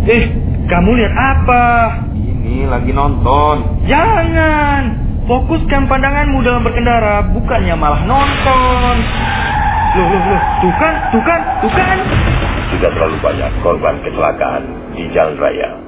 Kamu lihat apa? Ini lagi nonton. Jangan. Fokuskan pandanganmu dalam berkendara, bukannya malah nonton. Loh, tuh kan. Sudah terlalu banyak korban kecelakaan di jalan raya.